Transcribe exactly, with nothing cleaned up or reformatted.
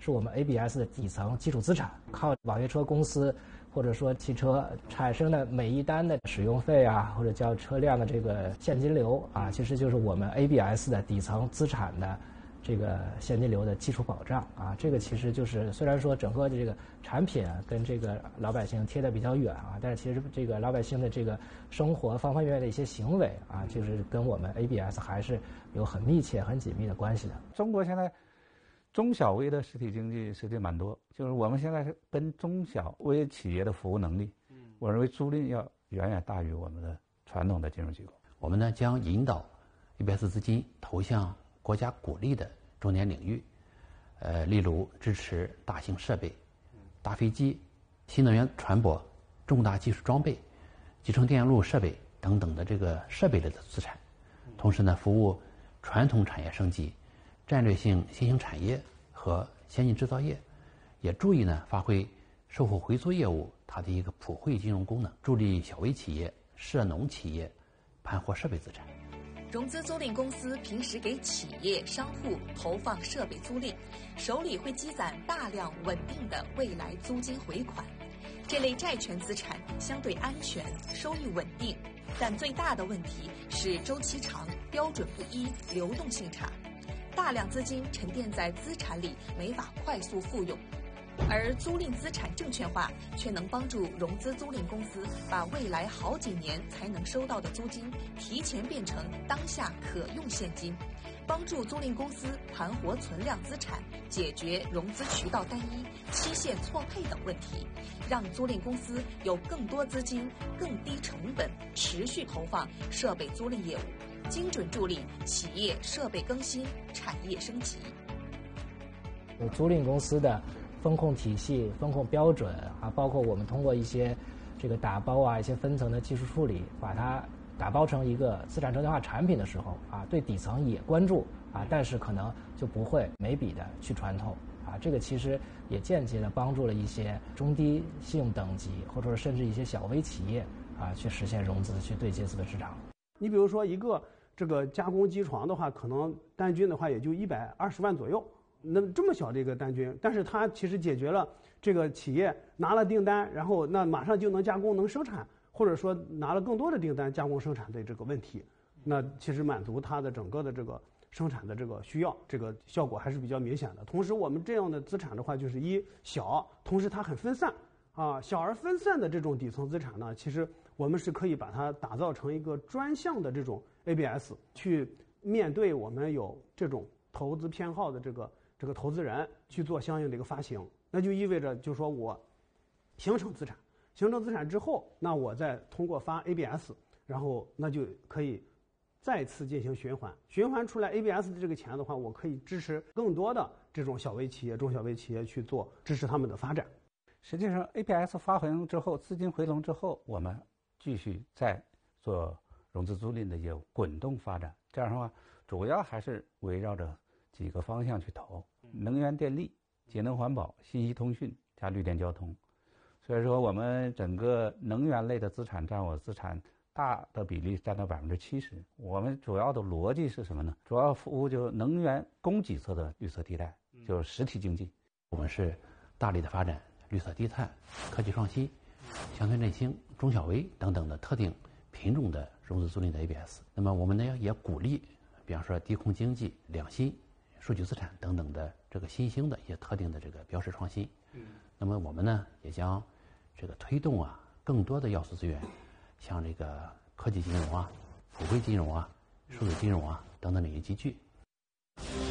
是我们 A B S 的底层基础资产，靠网约车公司或者说汽车产生的每一单的使用费啊，或者叫车辆的这个现金流啊，其实就是我们 A B S 的底层资产的这个现金流的基础保障啊。这个其实就是虽然说整个的这个产品啊跟这个老百姓贴得比较远啊，但是其实这个老百姓的这个生活方方面面的一些行为啊，就是跟我们 A B S 还是有很密切、很紧密的关系的。 中国现在中小微的实体经济实际蛮多，就是我们现在是跟中小微企业的服务能力，我认为租赁要远远大于我们的传统的金融机构。 我们呢将引导 A B S 资金投向国家鼓励的重点领域，呃，例如支持大型设备、大飞机、新能源船舶、重大技术装备、集成电路设备等等的这个设备类的资产，同时呢，服务传统产业升级、战略性新兴产业和先进制造业，也注意呢发挥售后回租业务它的一个普惠金融功能，助力小微企业、涉农企业盘活设备资产。 融资租赁公司平时给企业、商户投放设备租赁，手里会积攒大量稳定的未来租金回款。这类债权资产相对安全，收益稳定，但最大的问题是周期长、标准不一、流动性差，大量资金沉淀在资产里，没法快速复用。而租赁资产证券化却能帮助融资租赁公司把未来好几年才能收到的租金提前变成当下可用现金，帮助租赁公司盘活存量资产，解决融资渠道单一、期限错配等问题，让租赁公司有更多资金、更低成本持续投放设备租赁业务，精准助力企业设备更新、产业升级。 租赁公司的风控体系、风控标准啊，包括我们通过一些这个打包啊、一些分层的技术处理，把它打包成一个资产证券化产品的时候啊，对底层也关注啊，但是可能就不会每笔的去穿透啊。这个其实也间接的帮助了一些中低性等级或者说甚至一些小微企业啊，去实现融资，去对接资本市场。 你比如说一个这个加工机床的话，可能单均的话也就一百二十万左右。那么这么小的一个单均，但是它其实解决了这个企业拿了订单，然后那马上就能加工能生产，或者说拿了更多的订单加工生产的这个问题，那其实满足它的整个的这个生产的这个需要，这个效果还是比较明显的。同时我们这样的资产的话，就是一小，同时它很分散啊，小而分散的这种底层资产呢，其实我们是可以把它打造成一个专项的这种 A B S， 去面对我们有这种投资偏好的这个这个投资人去做相应的一个发行。那就意味着就是说我形成资产，形成资产之后，那我再通过发 A B S， 然后那就可以再次进行循环，循环出来 A B S 的这个钱的话，我可以支持更多的这种小微企业、中小微企业去做支持他们的发展。 实际上 A B S 发行之后，资金回笼之后，我们继续再做融资租赁的业务，滚动发展。这样的话，主要还是围绕着几个方向去投：能源电力、节能环保、信息通讯加绿电交通。所以说，我们整个能源类的资产占我资产大的比例占到百分之七十。我们主要的逻辑是什么呢？主要服务就能源供给侧的绿色地带，就是实体经济。 我们是大力的发展绿色低碳、科技创新、乡村振兴、中小微等等的特定品种的融资租赁的 A B S。那么我们呢也鼓励，比方说低空经济、两新、数据资产等等的这个新兴的一些特定的这个标识创新。嗯，那么我们呢也将这个推动啊更多的要素资源，像这个科技金融啊、普惠金融啊、数字金融啊等等领域集聚。